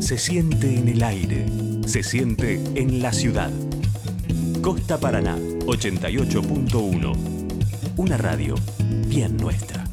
Se siente en el aire, se siente en la ciudad. Costa Paraná 88.1. Una radio bien nuestra.